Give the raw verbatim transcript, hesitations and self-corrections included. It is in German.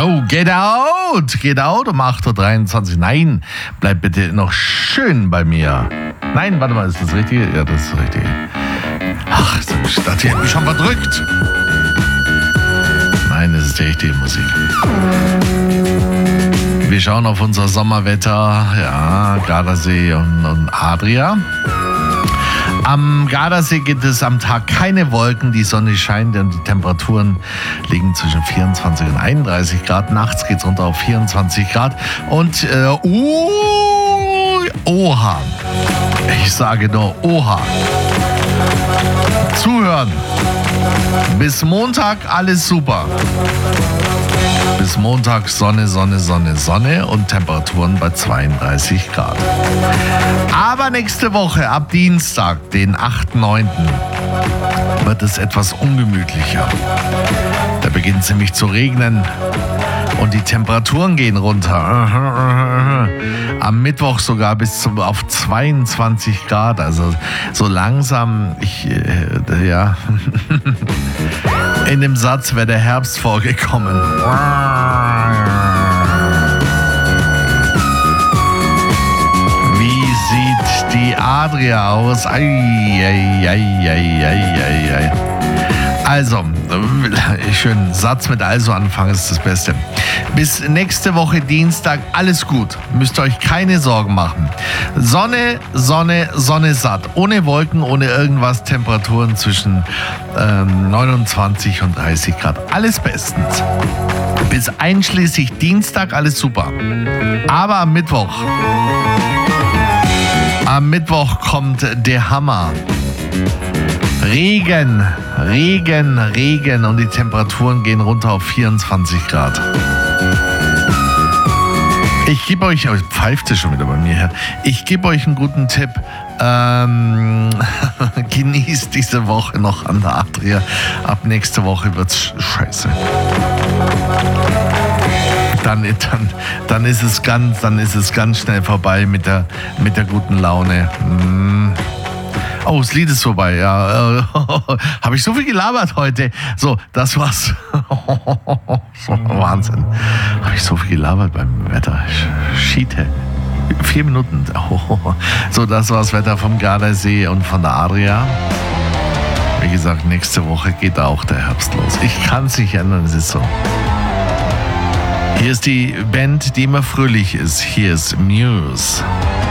Oh, get out, get out um acht Uhr dreiundzwanzig. Nein, bleib bitte noch schön bei mir. Nein, warte mal, ist das richtig? Ja, das ist richtig. Ach, das hat mich schon verdrückt. Nein, das ist die richtige Musik. Wir schauen auf unser Sommerwetter. Ja, Gardasee und, und Adria. Am Gardasee gibt es am Tag keine Wolken, die Sonne scheint und die Temperaturen liegen zwischen vierundzwanzig und einunddreißig Grad. Nachts geht es runter auf vierundzwanzig Grad. Und äh, uh, oha, ich sage nur oha. Zuhören. Bis Montag alles super. Bis Montag Sonne, Sonne, Sonne, Sonne und Temperaturen bei zweiunddreißig Grad. Aber nächste Woche, ab Dienstag, den achten neunten wird es etwas ungemütlicher. Da beginnt es nämlich zu regnen und die Temperaturen gehen runter. Am Mittwoch sogar bis zum, auf zweiundzwanzig Grad. Also so langsam, ich, äh, ja, in dem Satz wäre der Herbst vorgekommen. Wie sieht die Adria aus? Ei, ei, ei, ei, ei, ei, ei. Also, schönen Satz mit also anfangen ist das Beste. Bis nächste Woche Dienstag alles gut. Müsst ihr euch keine Sorgen machen. Sonne, Sonne, Sonne satt. Ohne Wolken, ohne irgendwas. Temperaturen zwischen ähm, neunundzwanzig und dreißig Grad. Alles bestens. Bis einschließlich Dienstag alles super. Aber am Mittwoch, am Mittwoch kommt der Hammer. Regen, Regen, Regen und die Temperaturen gehen runter auf vierundzwanzig Grad. Ich gebe euch, oh, pfeift es schon wieder bei mir her, ich gebe euch einen guten Tipp. Ähm, genießt diese Woche noch an der Adria. Ab nächste Woche wird's scheiße. Dann, dann, dann, ist es ganz, dann ist es ganz schnell vorbei mit der, mit der guten Laune. Mm. Oh, das Lied ist vorbei, ja. Äh, Habe ich so viel gelabert heute. So, das war's. So, Wahnsinn. Habe ich so viel gelabert beim Wetter. Schiete. Vier Minuten. Oh. So, das war das Wetter vom Gardasee und von der Adria. Wie gesagt, nächste Woche geht da auch der Herbst los. Ich kann es nicht ändern, es ist so. Hier ist die Band, die immer fröhlich ist. Hier ist Muse.